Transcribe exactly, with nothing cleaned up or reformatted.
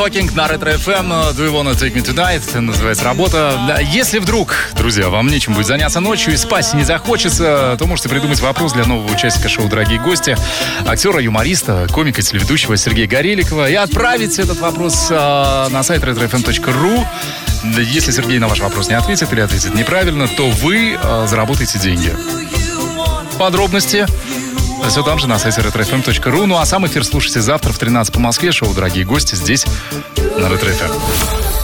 Talking на Ретро эф эм. Do you wanna take me tonight? Это называется работа. Если вдруг, друзья, вам нечем будет заняться ночью и спать не захочется, то можете придумать вопрос для нового участника шоу «Дорогие гости», актера, юмориста, комика, телеведущего Сергея Гореликова, и отправить этот вопрос э, на сайт ретро эф эм точка ру. Если Сергей на ваш вопрос не ответит или ответит неправильно, то вы э, заработаете деньги. Подробности все там же на сайте ретро эф эм точка ру. Ну а сам эфир слушайте завтра в тринадцать по Москве. Шоу «Дорогие гости» здесь на Ретро эф эм.